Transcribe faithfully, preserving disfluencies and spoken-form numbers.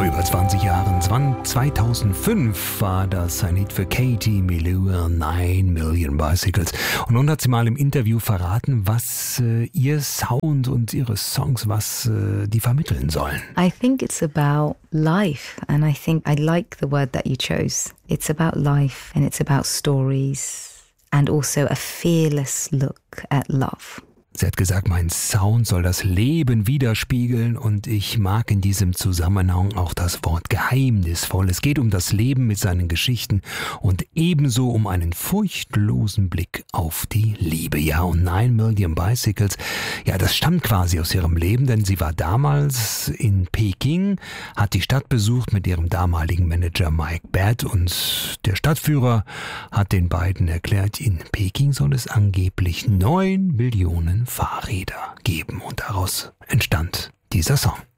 Vor über zwanzig Jahren, zweitausendfünf, war das ein Hit für Katie Melua, Nine Million Bicycles. Und nun hat sie mal im Interview verraten, was äh, ihr Sound und ihre Songs, was äh, die vermitteln sollen. I think it's about life, and I think I like the word that you chose. It's about life, and it's about stories, and also a fearless look at love. Sie hat gesagt, mein Sound soll das Leben widerspiegeln und ich mag in diesem Zusammenhang auch das Wort geheimnisvoll. Es geht um das Leben mit seinen Geschichten und ebenso um einen furchtlosen Blick auf die Liebe. Ja, und Nine Million Bicycles, ja, das stammt quasi aus ihrem Leben, denn sie war damals in Peking, hat die Stadt besucht mit ihrem damaligen Manager Mike Batt und der Stadtführer hat den beiden erklärt, in Peking soll es angeblich neun Millionen Fahrräder geben und daraus entstand dieser Song.